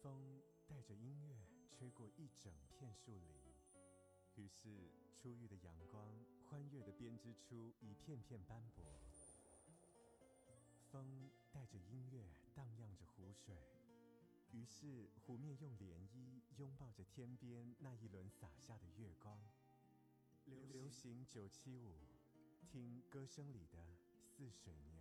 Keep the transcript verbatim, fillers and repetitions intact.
风带着音乐吹过一整片树林，于是初遇的阳光欢悦地编织出一片片斑驳。风带着音乐荡漾着湖水，于是湖面用涟漪拥抱着天边那一轮洒下的月光。流行九七五，听歌声里的似水年。